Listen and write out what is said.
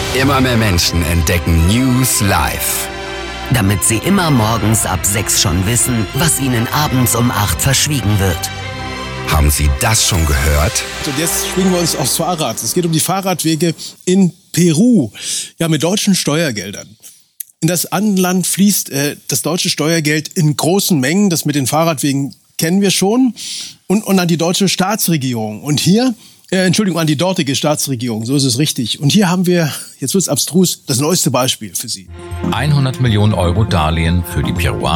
Immer mehr Menschen entdecken News live. Damit sie immer morgens ab 6 schon wissen, was ihnen abends um 8 verschwiegen wird. Haben Sie das schon gehört? Und jetzt schwingen wir uns aufs Fahrrad. Es geht um die Fahrradwege in Peru. Ja, mit deutschen Steuergeldern. In das Andenland fließt das deutsche Steuergeld in großen Mengen. Das mit den Fahrradwegen kennen wir schon. Und an die deutsche Staatsregierung. Und hier, an die dortige Staatsregierung, so ist es richtig. Und hier haben wir, jetzt wird's abstrus, das neueste Beispiel für Sie. 100 Millionen Euro Darlehen für die Peruaner.